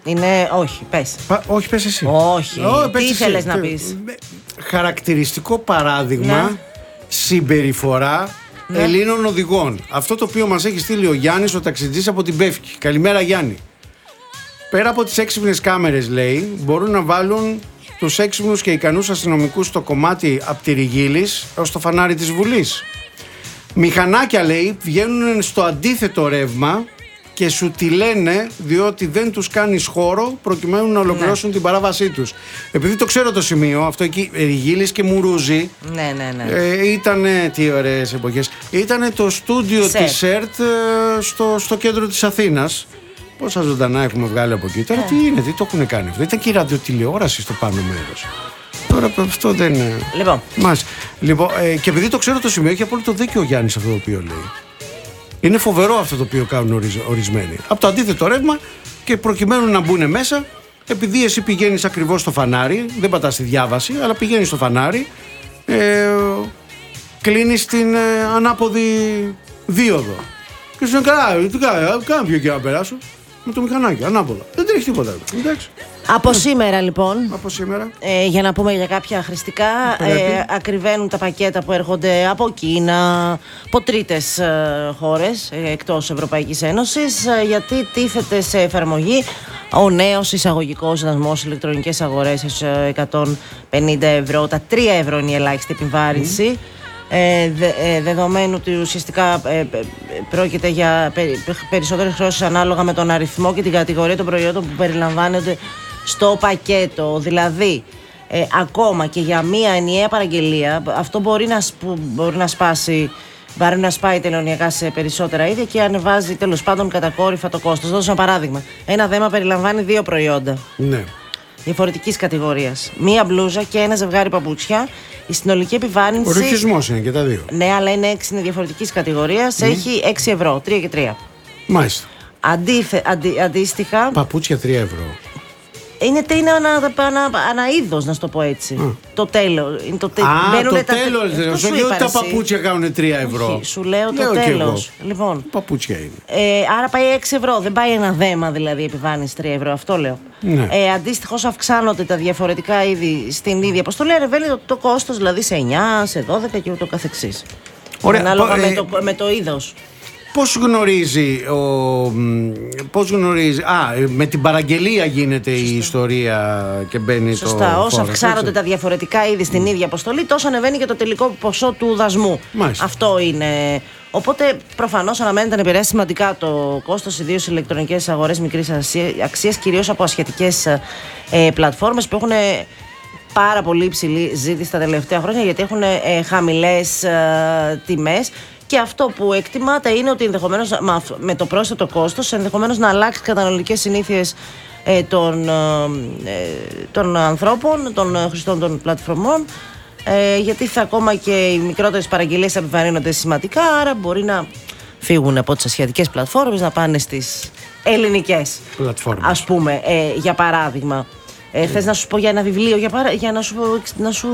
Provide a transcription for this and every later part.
Είναι, όχι, πες. Όχι, πες εσύ. Όχι, τι ήθελες να πεις? Χαρακτηριστικό παράδειγμα συμπεριφορά Ελλήνων οδηγών. Αυτό το οποίο μας έχει στείλει ο Γιάννης, ο ταξιτζής από την Πεύκη. Καλημέρα, Γιάννη. Πέρα από τις έξυπνες κάμερες, λέει, μπορούν να βάλουν τους έξυπνους και ικανούς αστυνομικούς στο κομμάτι από τη Ριγίλης ως το φανάρι της Βουλής. Μηχανάκια, λέει, βγαίνουν στο αντίθετο ρεύμα και σου τη λένε διότι δεν τους κάνεις χώρο προκειμένου να ολοκληρώσουν την παράβασή τους. Επειδή το ξέρω το σημείο, αυτό εκεί, Ριγίλης και Μουρούζη. Ναι. Ήτανε, τι ωραίες εποχές. Ήτανε το στούντιο της ΕΡΤ στο κέντρο της Αθήνας. Πόσα ζωντανά έχουμε βγάλει από εκεί. Τώρα τι είναι, τι το έχουν κάνει αυτό. Ήταν και η ραδιοτηλεόραση στο πάνω μέρος. Τώρα αυτό δεν είναι. Λοιπόν, και επειδή το ξέρω το σημείο, έχει απόλυτο δίκιο ο Γιάννης αυτό το οποίο λέει. Είναι φοβερό αυτό το οποίο κάνουν ορισμένοι. Από το αντίθετο ρεύμα και προκειμένου να μπουν μέσα, επειδή εσύ πηγαίνεις ακριβώς στο φανάρι, δεν πατάς τη διάβαση, αλλά πηγαίνεις στο φανάρι, κλείνεις την ανάποδη δίωδο. Και σου λένε καλά, τι κάνω πιο εκεί να περάσω. Με το μηχανάκι, ανάποδα. Δεν τρέχει τίποτα. Εντάξει. Από σήμερα λοιπόν, για να πούμε για κάποια χρηστικά, ακριβένουν τα πακέτα που έρχονται από Κίνα, από τρίτες χώρες εκτός Ευρωπαϊκής Ένωσης, γιατί τίθεται σε εφαρμογή ο νέος εισαγωγικός δασμός ηλεκτρονικές αγορές 150 ευρώ. Τα 3 ευρώ είναι η ελάχιστη επιβάρυνση. Δεδομένου ότι ουσιαστικά πρόκειται για περισσότερες χρεώσεις ανάλογα με τον αριθμό και την κατηγορία των προϊόντων που περιλαμβάνονται στο πακέτο. Δηλαδή, ακόμα και για μία ενιαία παραγγελία, αυτό μπορεί να σπάει τελωνιακά σε περισσότερα είδη και ανεβάζει τέλος πάντων κατακόρυφα το κόστος. Δώσω ένα παράδειγμα. Ένα δέμα περιλαμβάνει 2 προϊόντα. Ναι. Διαφορετικής κατηγορίας. Μία μπλούζα και ένα ζευγάρι παπούτσια. Η συνολική επιβάρυνση. Ο ρουχισμός είναι και τα δύο. Ναι, αλλά είναι 6, είναι διαφορετικής κατηγορίας. Έχει 6 ευρώ, 3 και 3. Μάλιστα. Αντίστοιχα. Παπούτσια 3 ευρώ. Είναι ένα είδος, να σου το πω έτσι. Το τέλος. Το τέλος. Όχι ότι τα παπούτσια κάνουν 3 ευρώ. Όχι, σου λέω το τέλος. Λοιπόν, παπούτσια είναι. Άρα πάει 6 ευρώ. Δεν πάει ένα δέμα δηλαδή επιβάρυνση 3 ευρώ. Αυτό λέω. Ναι. Αντίστοιχως αυξάνονται τα διαφορετικά είδη στην ίδια αποστολή. Ανεβαίνει το κόστος δηλαδή σε 9, σε 12 και ούτω καθεξής. Ωραία, ανάλογα με το είδος. Πώς γνωρίζει με την παραγγελία γίνεται η ιστορία και μπαίνει το φόρος. Όσο αυξάνονται τα διαφορετικά είδη στην ίδια αποστολή, τόσο ανεβαίνει και το τελικό ποσό του δασμού. Μάλιστα. Αυτό είναι. Οπότε προφανώς αναμένεται να επηρεάσει σημαντικά το κόστος, ιδίως στις ηλεκτρονικές αγορές μικρής αξίας, κυρίως από ασιατικές πλατφόρμες που έχουν πάρα πολύ υψηλή ζήτηση τα τελευταία χρόνια, γιατί έχουν χαμηλές τιμές. Και αυτό που εκτιμάται είναι ότι ενδεχομένως με το πρόσθετο κόστος ενδεχομένως να αλλάξει καταναλωτικές συνήθειες των ανθρώπων, των χρηστών των πλατφορμών, γιατί θα ακόμα και οι μικρότερες παραγγελίες επιβαρύνονται σημαντικά, άρα μπορεί να φύγουν από τις ασιατικές πλατφόρμες να πάνε στις ελληνικές πλατφόρμες. Ας πούμε, για παράδειγμα. Θες να σου πω για ένα βιβλίο, για να σου...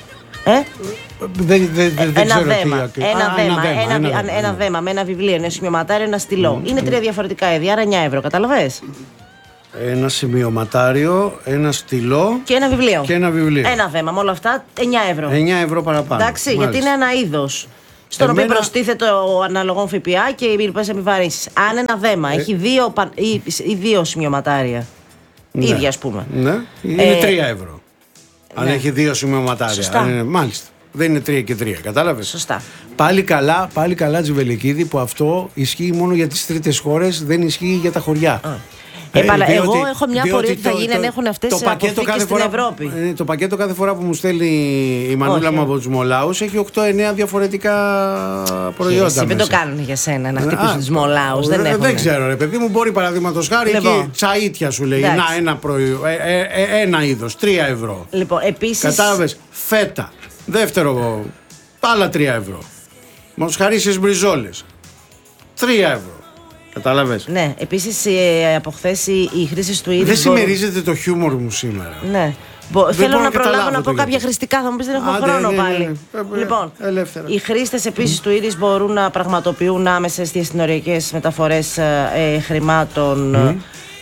Ένα δέμα με ένα βιβλίο, ένα σημειωματάριο, ένα στυλό. Είναι 3 διαφορετικά είδη, άρα 9 ευρώ, καταλαβες. Ένα σημειωματάριο, ένα στυλό και ένα βιβλίο. Ένα δέμα, με όλα αυτά 9 ευρώ. 9 ευρώ παραπάνω. Εντάξει, γιατί είναι ένα είδος στον οποίο προστίθεται ο αναλογών ΦΠΑ και οι υπηρεσίες επιβαρύνσεις. Αν ένα δέμα έχει 2 σημειωματάρια, ίδια ας πούμε. Ναι, είναι 3 ευρώ. Αν έχει 2 σημειωματάρια. Μάλιστα. Δεν είναι 3 και 3, κατάλαβες. Σωστά. Πάλι καλά, Τζιβελικίδη, που αυτό ισχύει μόνο για τις τρίτες χώρες, δεν ισχύει για τα χωριά. Εγώ έχω μια πορεία ότι θα γίνει να έχουν αυτές τις αποθήκες στην Ευρώπη. Το πακέτο κάθε φορά που μου στέλνει η μανούλα μου από τους Μολάους έχει 8-9 διαφορετικά προϊόντα. Εσύ δεν το κάνουν για σένα να χτυπήσουν τους Μολάους. Δεν ξέρω, ρε παιδί μου, μπορεί παραδείγματος χάρη και τσαΐτια σου λέει. Ένα είδος, 3 ευρώ. Κατάλαβες, φέτα. Δεύτερο, άλλα 3 ευρώ. Μας χαρίσεις μπριζόλες, 3 ευρώ. Κατάλαβες. Ναι, επίσης από χθες οι χρήσεις του είδους. Δεν συμμερίζεται το χιούμορ μου σήμερα. Ναι. Θέλω να προλάβω να πω κάποια χρηστικά, θα μου πεις δεν έχω χρόνο πάλι. Λοιπόν, οι χρήστες επίσης του είδους μπορούν να πραγματοποιούν άμεσες διασυνοριακές μεταφορές χρημάτων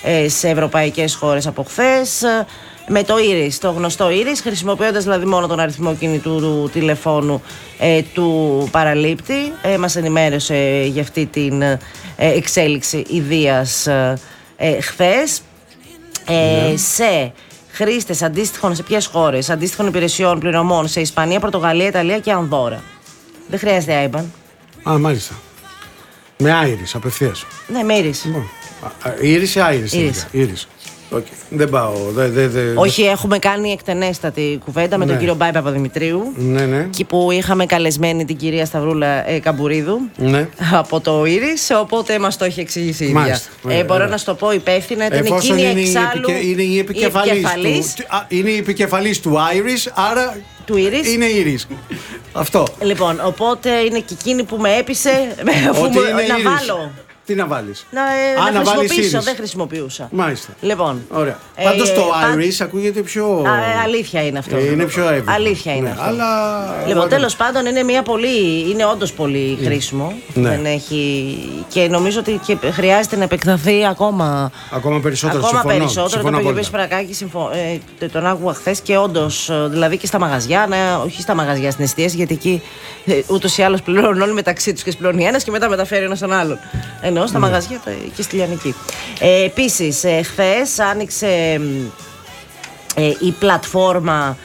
σε ευρωπαϊκές χώρες από χθες. Με το Iris, το γνωστό Iris, χρησιμοποιώντας δηλαδή μόνο τον αριθμό κινητού του τηλεφώνου του παραλήπτη. Μας ενημέρωσε για αυτή την εξέλιξη η Δίας χθες. Σε χρήστες αντίστοιχων, σε ποιες χώρες, αντίστοιχων υπηρεσιών πληρωμών, σε Ισπανία, Πορτογαλία, Ιταλία και Ανδόρα. Δεν χρειάζεται IBAN. Α, μάλιστα. Με Iris απευθείας. Ναι, με Iris. Iris ή Iris. Okay. Δεν πάω. Όχι, έχουμε κάνει εκτενέστατη κουβέντα με τον κύριο Μπάι Παπαδημητρίου. Ναι. Εκεί που είχαμε καλεσμένη την κυρία Σταυρούλα Καμπουρίδου από το Iris, οπότε μας το έχει εξηγήσει η ίδια. Μπορώ να σου το πω υπεύθυνα, ήταν εκείνη εξάλλου. Είναι η επικεφαλής. Είναι η επικεφαλής του Iris, άρα. Του Iris. Είναι Iris. Αυτό. Λοιπόν, οπότε είναι και εκείνη που με έπεισε να βάλω. Τι να βάλεις? Να χρησιμοποιήσω, δεν χρησιμοποιούσα. Μάλιστα. Λοιπόν. Ωραία. Πάντως το Iris ακούγεται πιο. Αλήθεια είναι αυτό. Είναι πιο εύκολο. Αλήθεια είναι αυτό. Αλλά. Λοιπόν, τέλος πάντων είναι όντως πολύ χρήσιμο. Δεν έχει. Και νομίζω ότι χρειάζεται να επεκταθεί ακόμα περισσότερο. Ακόμα περισσότερο. Τον κύριο Σπρακάκη τον άκουγα χθες και όντως, δηλαδή και στα μαγαζιά, όχι στα μαγαζιά, στην εστίαση, γιατί εκεί ούτως ή άλλως πληρώνουν όλοι μεταξύ τους και πληρώνει ένας και μετά μεταφέρει ένας τον άλλον. Ενώ στα μαγαζιά και στη Λιανική. Επίσης, χθες άνοιξε η πλατφόρμα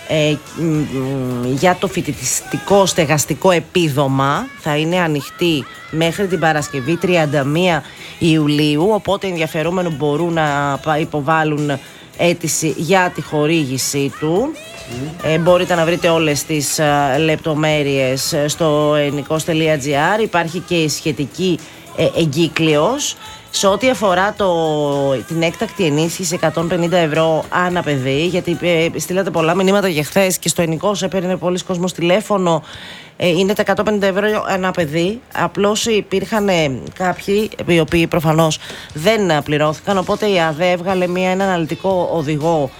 για το φοιτητιστικό στεγαστικό επίδομα. Θα είναι ανοιχτή μέχρι την Παρασκευή 31 Ιουλίου, οπότε ενδιαφερόμενοι μπορούν να υποβάλουν αίτηση για τη χορήγησή του. Μπορείτε να βρείτε όλες τις λεπτομέρειες στο ennikos.gr. Υπάρχει και η σχετική εγκύκλειος. Σε ό,τι αφορά την έκτακτη ενίσχυση 150 ευρώ ανά παιδί, γιατί στείλατε πολλά μηνύματα για χθες και στο Ennikos έπαιρνε πολλοί κόσμος τηλέφωνο, είναι τα 150 ευρώ ανά παιδί. Απλώς υπήρχαν κάποιοι οι οποίοι προφανώς δεν πληρώθηκαν, οπότε η ΑΔΕ έβγαλε ένα αναλυτικό οδηγό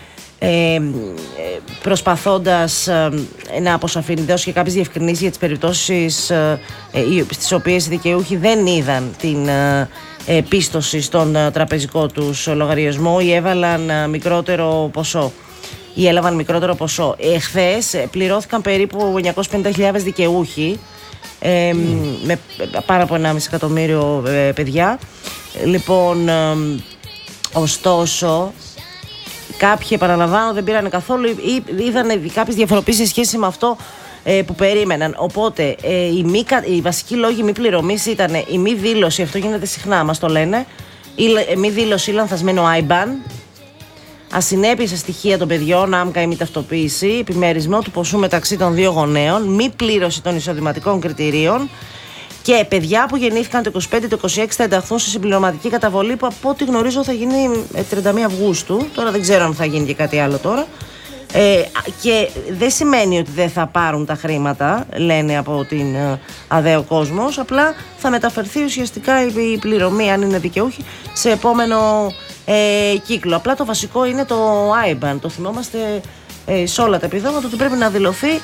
προσπαθώντας να αποσαφήνει, δώσει και κάποιες διευκρινήσεις για τις περιπτώσεις στις οποίες οι δικαιούχοι δεν είδαν την πίστοση στον τραπεζικό τους λογαριασμό ή έβαλαν μικρότερο ποσό ή έλαβαν μικρότερο ποσό. Χθες πληρώθηκαν περίπου 950.000 δικαιούχοι με πάνω από 1,5 εκατομμύριο παιδιά. Λοιπόν, ωστόσο κάποιοι, επαναλαμβάνω, δεν πήραν καθόλου ή είδαν κάποιες διαφοροποίησεις σε σχέση με αυτό που περίμεναν. Οπότε οι βασικοί λόγοι μη πληρωμής ήταν η μη δήλωση, αυτό γίνεται συχνά, μας το λένε, η μη δήλωση ή λανθασμένο IBAN, ασυνέπεια σε στοιχεία των παιδιών, άμκα ή μη ταυτοποίηση, επιμερισμό του ποσού μεταξύ των δύο γονέων, μη πλήρωση των εισοδηματικών κριτηρίων. Και παιδιά που γεννήθηκαν το 25 το 26 θα ενταχθούν σε συμπληρωματική καταβολή που από ό,τι γνωρίζω θα γίνει 31 Αυγούστου. Τώρα δεν ξέρω αν θα γίνει και κάτι άλλο τώρα. Και δεν σημαίνει ότι δεν θα πάρουν τα χρήματα, λένε από την ΑΔΕ ο κόσμος. Απλά θα μεταφερθεί ουσιαστικά η πληρωμή, αν είναι δικαιούχοι, σε επόμενο κύκλο. Απλά το βασικό είναι το IBAN. Το θυμόμαστε σε όλα τα επιδόματα ότι πρέπει να δηλωθεί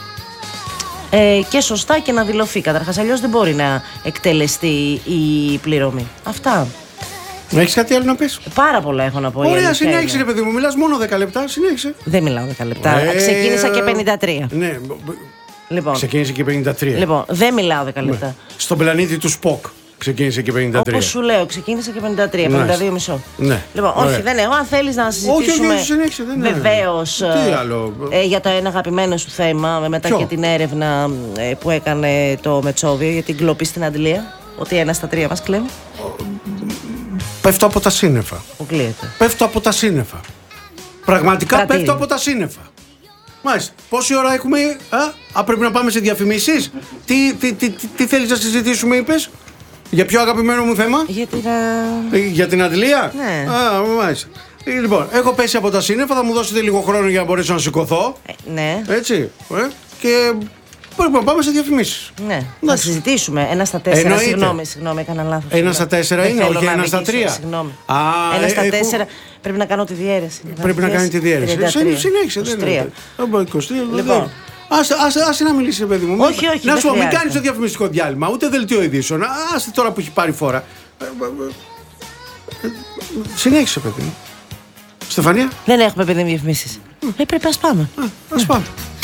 και σωστά και να δηλωθεί καταρχάς, αλλιώς δεν μπορεί να εκτελεστεί η πληρωμή. Αυτά. Έχεις κάτι άλλο να πεις? Πάρα πολλά έχω να πω. Ωραία, συνέχισε ρε παιδί μου, μιλάς μόνο 10 λεπτά, συνέχισε. Δεν μιλάω 10 λεπτά, ξεκίνησα και 53. Ναι, λοιπόν, ξεκίνησε και 53. Λοιπόν, δεν μιλάω 10 λεπτά. Ναι. Στον πλανήτη του Σποκ ξεκίνησε και 53. Όπως σου λέω, ξεκίνησε και 53, 52 μισό. Ναι. Λοιπόν, όχι, δεν έχω. Αν θέλεις να συζητήσουμε βεβαίως για το ένα αγαπημένο σου θέμα, μετά και την έρευνα που έκανε το Μετσόβιο για την κλοπή στην Αντλία, ότι 1 στα 3 μας κλέβει. Πέφτω από τα σύννεφα. Αποκλείεται. Πέφτω από τα σύννεφα. Πραγματικά πέφτω από τα σύννεφα. Μάλιστα. Πόση ώρα έχουμε? Πρέπει να πάμε σε διαφημίσεις. Τι θέλεις να συζητήσουμε, είπες? Για ποιο αγαπημένο μου θέμα? Για την Αντλία? Ναι. Μάλιστα. Λοιπόν, έχω πέσει από τα σύννεφα, θα μου δώσετε λίγο χρόνο για να μπορέσω να σηκωθώ. Ναι. Έτσι. Και πρέπει να πάμε σε διαφημίσεις. Ναι. Να συζητήσουμε. 1 στα 4. Συγγνώμη, έκανα λάθος. 1 στα 4 είναι, όχι 1 στα 3. Συγγνώμη. 1 στα 4. Πρέπει να κάνω τη διαίρεση. Πρέπει να κάνει τη διαίρεση. Συνέχισε. 23. Λοιπόν. Άσε να μιλήσει, παιδί μου. Όχι. Να σου πω, μην κάνεις το διαφημιστικό διάλειμμα, ούτε δελτίο ειδήσεων. Άσε τώρα που έχει πάρει φόρα. Συνέχισε, παιδί. Στεφανία. Δεν έχουμε, παιδί, διαφημίσεις. Πρέπει να πάμε. Ας πάμε.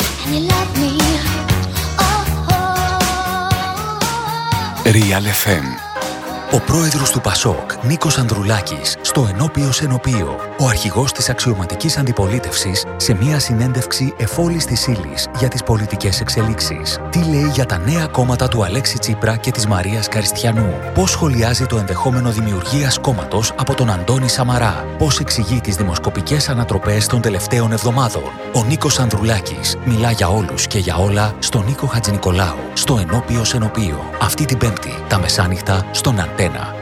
Real FM. Ο πρόεδρος του ΠΑΣΟΚ, Νίκος Ανδρουλάκης, στο ενώπιος ενωπείο. Ο αρχηγός της αξιωματικής αντιπολίτευσης σε μια συνέντευξη εφόλης της ύλης για τις πολιτικές εξελίξεις. Τι λέει για τα νέα κόμματα του Αλέξη Τσίπρα και της Μαρίας Καριστιανού. Πώς σχολιάζει το ενδεχόμενο δημιουργίας κόμματος από τον Αντώνη Σαμαρά. Πώς εξηγεί τις δημοσκοπικές ανατροπές των τελευταίων εβδομάδων. Ο Νίκος Ανδρουλάκης μιλά για όλους και για όλα στον Νίκο Χατζηνικολάου, στο ενώπιος ενωπείο. Αυτή την Πέμπτη, τα μεσάνυχτα, στον Αντένα.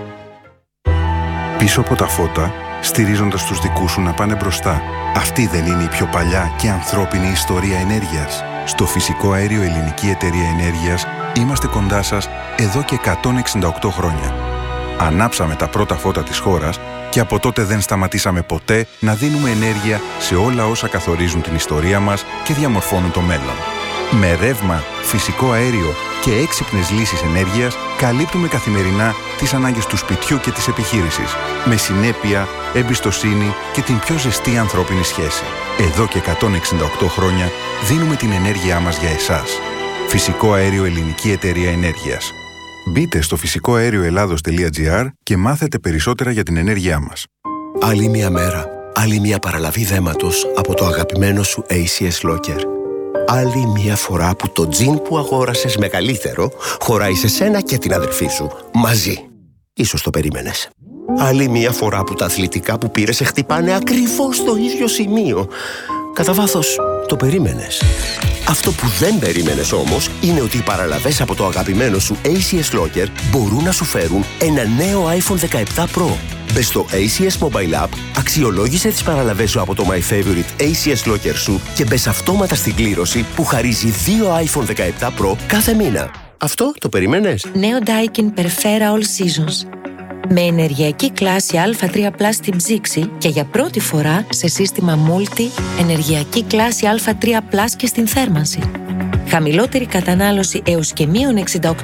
Πίσω από τα φώτα, στηρίζοντας τους δικούς σου να πάνε μπροστά. Αυτή δεν είναι η πιο παλιά και ανθρώπινη ιστορία ενέργειας? Στο Φυσικό Αέριο Ελληνική Εταιρεία Ενέργειας είμαστε κοντά σας εδώ και 168 χρόνια. Ανάψαμε τα πρώτα φώτα της χώρας και από τότε δεν σταματήσαμε ποτέ να δίνουμε ενέργεια σε όλα όσα καθορίζουν την ιστορία μας και διαμορφώνουν το μέλλον. Με ρεύμα, φυσικό αέριο και έξυπνες λύσεις ενέργειας καλύπτουμε καθημερινά τις ανάγκες του σπιτιού και της επιχείρησης, με συνέπεια, εμπιστοσύνη και την πιο ζεστή ανθρώπινη σχέση. Εδώ και 168 χρόνια δίνουμε την ενέργειά μας για εσάς. Φυσικό Αέριο Ελληνική Εταιρεία Ενέργειας. Μπείτε στο φυσικοαέρioελλάδος.gr και μάθετε περισσότερα για την ενέργειά μας. Άλλη μια μέρα, άλλη μια παραλαβή δέματος από το αγαπημένο σου ACS Locker. Άλλη μια φορά που το τζιν που αγόρασες μεγαλύτερο χωράει σε σένα και την αδερφή σου, μαζί. Ίσως το περίμενες. Άλλη μια φορά που τα αθλητικά που πήρες σε χτυπάνε ακριβώς στο ίδιο σημείο. Κατά βάθος, το περίμενες. Αυτό που δεν περίμενες όμως είναι ότι οι παραλαβές από το αγαπημένο σου ACS Locker μπορούν να σου φέρουν ένα νέο iPhone 17 Pro. Μπες στο ACS Mobile App, αξιολόγησε τις παραλαβές σου από το My Favorite ACS Locker σου και μπες αυτόματα στην κλήρωση που χαρίζει 2 iPhone 17 Pro κάθε μήνα. Αυτό το περίμενες? Νέο Daikin Perfera All Seasons. Με ενεργειακή κλάση Α3+ στην ψήξη και για πρώτη φορά σε σύστημα Multi ενεργειακή κλάση Α3+ και στην θέρμανση. Χαμηλότερη κατανάλωση έως και μείον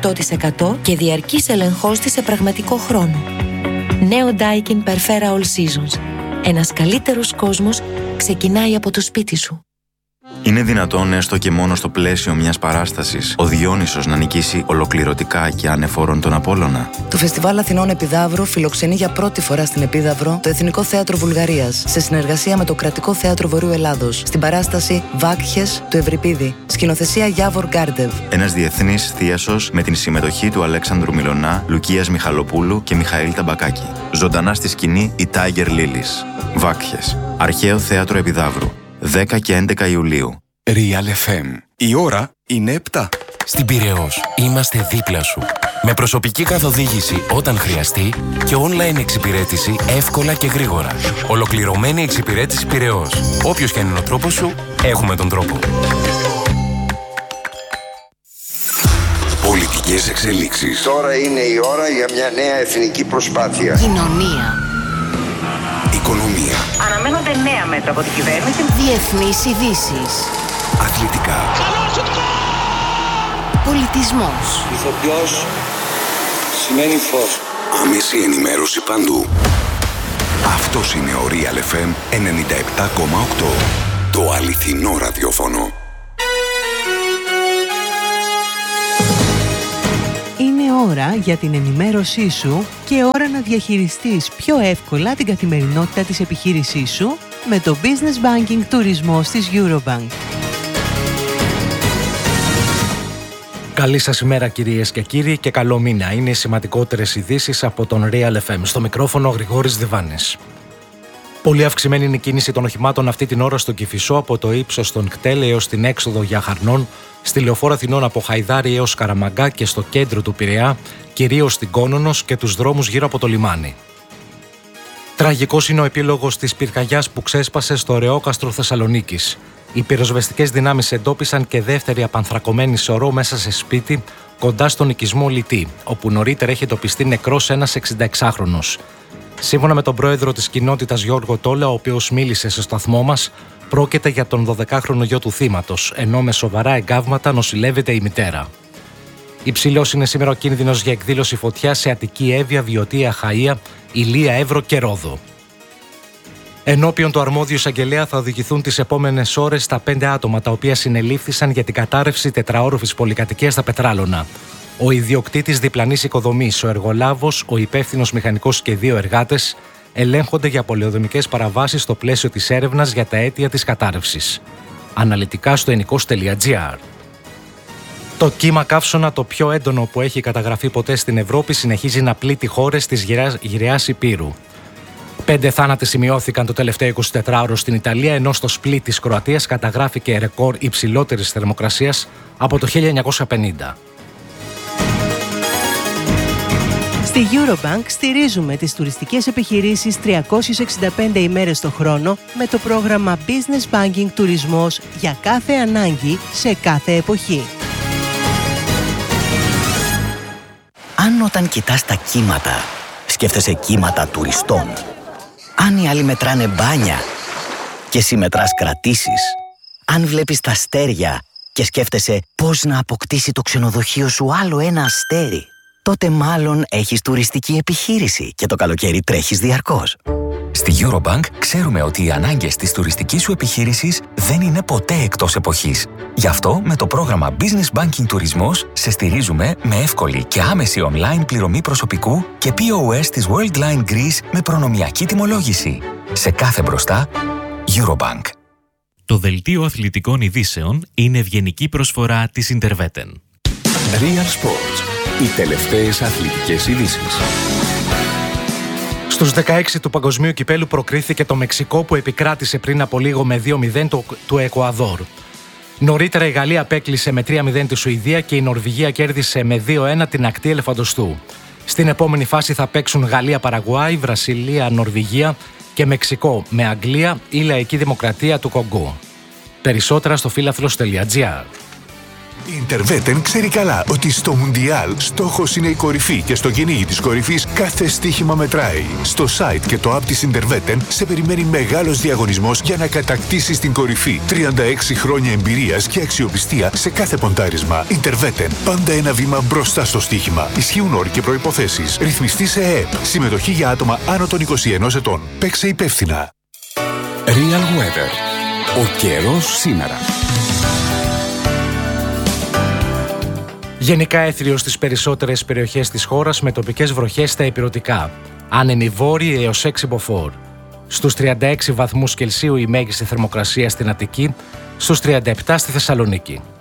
68% και διαρκής ελεγχός της σε πραγματικό χρόνο. Νέο Daikin Perfera All Seasons. Ένας καλύτερος κόσμος ξεκινάει από το σπίτι σου. Είναι δυνατόν έστω και μόνο στο πλαίσιο μιας παράστασης ο Διόνυσος να νικήσει ολοκληρωτικά και ανεφόρον τον Απόλλωνα? Το Φεστιβάλ Αθηνών Επιδαύρου φιλοξενεί για πρώτη φορά στην Επίδαυρο το Εθνικό Θέατρο Βουλγαρίας σε συνεργασία με το Κρατικό Θέατρο Βορείου Ελλάδος στην παράσταση Βάκχες του Ευρυπίδη, σκηνοθεσία Γιάβορ Γκάρντεβ. Ένας διεθνής θίασος με την συμμετοχή του Αλέξανδρου Μιλωνά, Λουκίας Μιχαλοπούλου και Μιχαήλ Ταμπακάκη. Ζωντανά στη σκηνή η Tiger Lilies. Βάκχες. Αρχαίο Θέατρο Επιδαύρου. 10 και 11 Ιουλίου. Real FM. Η ώρα είναι 7. Στην Πειραιώς είμαστε δίπλα σου. Με προσωπική καθοδήγηση όταν χρειαστεί και online εξυπηρέτηση εύκολα και γρήγορα. Ολοκληρωμένη εξυπηρέτηση Πειραιώς. Όποιος και αν είναι ο τρόπος σου, έχουμε τον τρόπο. Πολιτικές εξελίξεις. Τώρα είναι η ώρα για μια νέα εθνική προσπάθεια. Κοινωνία. Οικονομία. Αναμένονται νέα μέτρα από την κυβέρνηση. Διεθνείς ειδήσεις. Αθλητικά. Πολιτισμός. Ηθοποιός σημαίνει φως. Άμεση ενημέρωση παντού. Αυτός είναι ο Real FM 97,8. Το αληθινό ραδιόφωνο. Είναι ώρα για την ενημέρωσή σου και ώρα να διαχειριστείς πιο εύκολα την καθημερινότητα της επιχείρησής σου με το Business Banking Τουρισμός της Eurobank. Καλή σας ημέρα κυρίες και κύριοι και καλό μήνα. Είναι οι σημαντικότερες ειδήσεις από τον Real FM. Στο μικρόφωνο ο Γρηγόρης Διβάνης. Πολύ αυξημένη είναι η κίνηση των οχημάτων αυτή την ώρα στο Κηφισό από το ύψος των κτέλ έως την έξοδο για Χαρνών, στη Λεωφόρο Αθηνών από Χαϊδάρι έως Καραμαγκά και στο κέντρο του Πειραιά, κυρίως στην Κόνονος και τους δρόμους γύρω από το λιμάνι. Τραγικός είναι ο επίλογος της πυρκαγιάς που ξέσπασε στο Ρεόκαστρο Θεσσαλονίκης. Οι πυροσβεστικές δυνάμεις εντόπισαν και δεύτερη απανθρακωμένη σωρό μέσα σε σπίτι κοντά στον οικισμό Λιτή, όπου νωρίτερα έχει εντοπιστεί νεκρός ένας 66χρονος. Σύμφωνα με τον πρόεδρο της κοινότητας Γιώργο Τόλα, ο οποίος μίλησε σε σταθμό μας, πρόκειται για τον 12χρονο γιο του θύματος, ενώ με σοβαρά εγκάβματα νοσηλεύεται η μητέρα. Υψηλός είναι σήμερα ο κίνδυνος για εκδήλωση φωτιάς σε Αττική, Εύβοια, Βιωτία, Χαΐα, Ηλία, Εύρο και Ρόδο. Ενώπιον του αρμόδιου εισαγγελέα θα οδηγηθούν τις επόμενες ώρες τα 5 άτομα τα οποία συνελήφθησαν για την κατάρρευση τετραόροφης πολυκατοικίας στα Πετράλωνα. Ο ιδιοκτήτης διπλανής οικοδομής, ο εργολάβος, ο υπεύθυνος μηχανικός και 2 εργάτες ελέγχονται για πολεοδομικές παραβάσεις στο πλαίσιο της έρευνας για τα αίτια της κατάρρευσης. Αναλυτικά στο ennikos.gr. Το κύμα καύσωνα, το πιο έντονο που έχει καταγραφεί ποτέ στην Ευρώπη, συνεχίζει να πλήττει χώρες της γυραίας Υπήρου. 5 θάνατοι σημειώθηκαν το τελευταίο 24ωρο στην Ιταλία, ενώ στο Σπλίτ της Κροατίας καταγράφηκε ρεκόρ υψηλότερης θερμοκρασίας από το 1950. Στη Eurobank στηρίζουμε τις τουριστικές επιχειρήσεις 365 ημέρες το χρόνο με το πρόγραμμα Business Banking Τουρισμός για κάθε ανάγκη σε κάθε εποχή. Αν όταν κοιτάς τα κύματα, σκέφτεσαι κύματα τουριστών. Αν οι άλλοι μετράνε μπάνια και εσύ μετράς κρατήσεις. Αν βλέπεις τα αστέρια και σκέφτεσαι πώς να αποκτήσει το ξενοδοχείο σου άλλο ένα αστέρι, τότε μάλλον έχεις τουριστική επιχείρηση και το καλοκαίρι τρέχεις διαρκώς. Στη Eurobank ξέρουμε ότι οι ανάγκες της τουριστικής σου επιχείρησης δεν είναι ποτέ εκτός εποχής. Γι' αυτό με το πρόγραμμα Business Banking Τουρισμός σε στηρίζουμε με εύκολη και άμεση online πληρωμή προσωπικού και POS της Worldline Greece με προνομιακή τιμολόγηση. Σε κάθε μπροστά, Eurobank. Το δελτίο αθλητικών ειδήσεων είναι ευγενική προσφορά της Interveten. Real Sports. Οι τελευταίες αθλητικές ειδήσεις. Στους 16 του Παγκοσμίου Κυπέλου προκρίθηκε το Μεξικό που επικράτησε πριν από λίγο με 2-0 του Εκουαδόρ. Νωρίτερα η Γαλλία απέκλεισε με 3-0 τη Σουηδία και η Νορβηγία κέρδισε με 2-1 την ακτή Ελεφαντοστού. Στην επόμενη φάση θα παίξουν Γαλλία-Παραγουάη, Βραζιλία-Νορβηγία και Μεξικό με Αγγλία ή Λαϊκή Δημοκρατία του Κονγκό. Περισσότερα στο φίλαθλος.gr. Η Interveten ξέρει καλά ότι στο Μουντιάλ στόχος είναι η κορυφή και στο κυνήγι της κορυφής κάθε στοίχημα μετράει. Στο site και το app της Interveten σε περιμένει μεγάλος διαγωνισμός για να κατακτήσεις την κορυφή. 36 χρόνια εμπειρίας και αξιοπιστία σε κάθε ποντάρισμα. Interveten. Πάντα ένα βήμα μπροστά στο στοίχημα. Ισχύουν όροι και προϋποθέσεις. Ρυθμιστή σε ΕΕΠ. Συμμετοχή για άτομα άνω των 21 ετών. Παίξε υπεύθυνα. Real Weather. Ο καιρός σήμερα. Γενικά έθριος στις περισσότερες περιοχές της χώρας με τοπικές βροχές στα ηπειρωτικά. Άνεμοι βόρειοι έως 6 μποφόρ. Στους 36 βαθμούς Κελσίου η μέγιστη θερμοκρασία στην Αττική, στους 37 στη Θεσσαλονίκη.